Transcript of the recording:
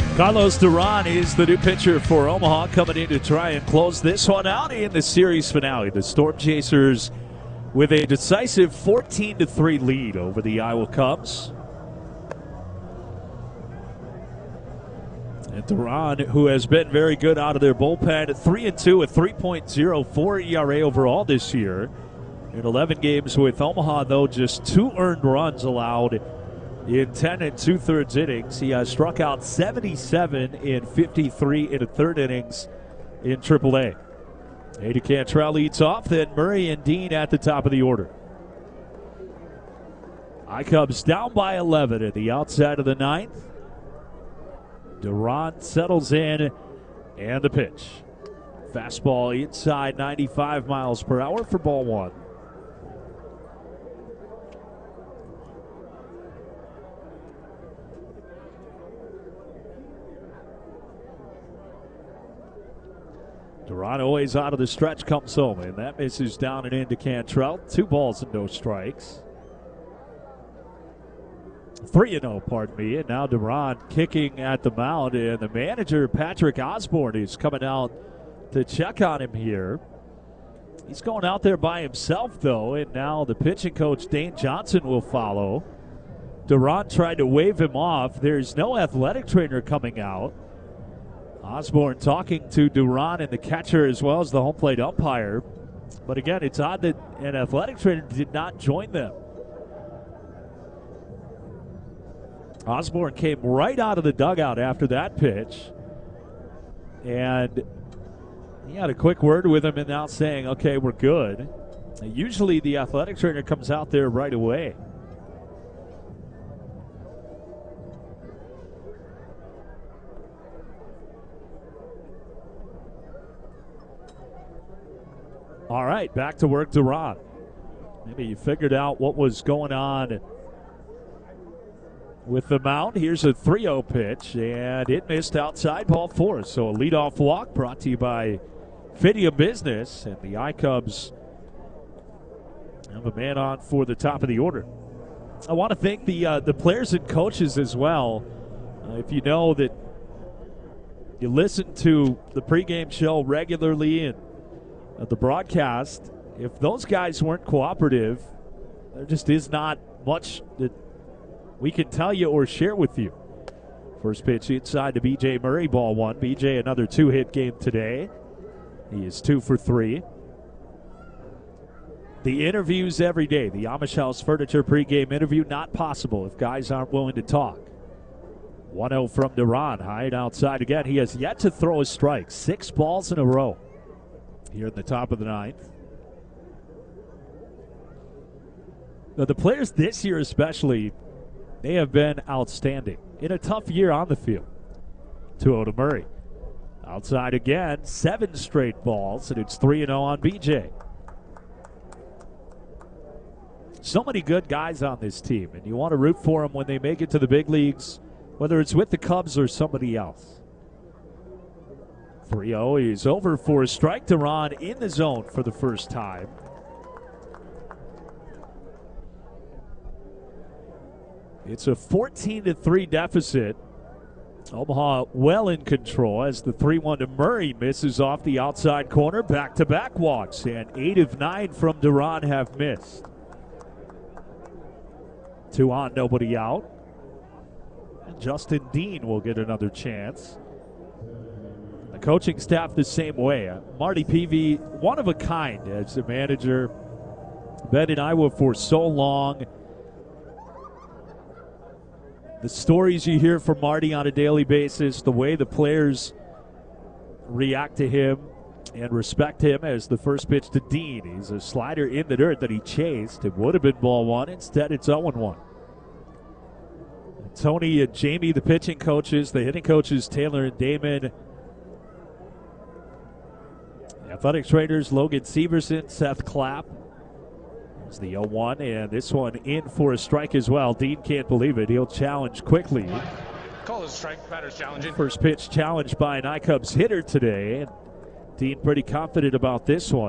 Carlos Duran is the new pitcher for Omaha, coming in to try and close this one out in the series finale. The Storm Chasers with a decisive 14-3 lead over the Iowa Cubs. And Duran, who has been very good out of their bullpen, 3-2, a 3.04 ERA overall this year. In 11 games with Omaha, though, just 2 earned runs allowed in 10 2/3 innings. He has struck out 77 in 53 1/3 innings in AAA. Ada Cantrell leads off, then Murray and Dean at the top of the order. I-Cubs down by 11 at the outside of the 9th. Duran settles in, and the pitch. Fastball inside 95 miles per hour for ball 1. Duran always out of the stretch comes home, and that misses down and into Cantrell. 2 balls and no strikes. 3-0, pardon me, and now Duran kicking at the mound, and the manager, Patrick Osborne, is coming out to check on him here. He's going out there by himself, though, and now the pitching coach, Dane Johnson, will follow. Duran tried to wave him off. There's no athletic trainer coming out. Osborne talking to Duran and the catcher as well as the home plate umpire. But again, it's odd that an athletic trainer did not join them. Osborne came right out of the dugout after that pitch. And he had a quick word with him and now saying, okay, we're good. And usually the athletic trainer comes out there right away. All right, back to work, Duran. Maybe you figured out what was going on with the mound. Here's a 3-0 pitch, and it missed outside, ball 4. So a leadoff walk brought to you by Fidia Business, and the I-Cubs have a man on for the top of the order. I want to thank the players and coaches as well. If you know that you listen to the pregame show regularly and the broadcast, if those guys weren't cooperative, there just is not much that we can tell you or share with you. First pitch inside to B.J. Murray, ball 1. B.J. another 2-hit game today. He is 2 for 3. The interviews every day, the Amish House Furniture pregame interview, not possible if guys aren't willing to talk. 1-0 from Duran, high and outside again. He has yet to throw a strike. 6 balls in a row here in the top of the 9th. Now, the players this year especially, they have been outstanding in a tough year on the field. 2-0 to Murray. Outside again, 7 straight balls, and it's 3-0 on BJ. So many good guys on this team, and you want to root for them when they make it to the big leagues, whether it's with the Cubs or somebody else. 3-0, he's over for a strike. Duran in the zone for the first time. It's a 14-3 deficit. Omaha well in control as the 3-1 to Murray misses off the outside corner. Back-to-back walks, and 8 of 9 from Duran have missed. 2 on, nobody out. And Justin Dean will get another chance. The coaching staff the same way. Marty Peavy, one of a kind as a manager. Been in Iowa for so long. The stories you hear from Marty on a daily basis, the way the players react to him and respect him as the first pitch to Dean. He's a slider in the dirt that he chased. It would have been ball 1. Instead, it's 0-1. Tony and Jamie, the pitching coaches, the hitting coaches, Taylor and Damon. The athletic trainers, Logan Severson, Seth Clapp. It's the 0-1, and this one in for a strike as well. Dean can't believe it. He'll challenge quickly. Call it a strike. Batter's challenging. First pitch challenged by an I-Cubs hitter today. And Dean pretty confident about this one.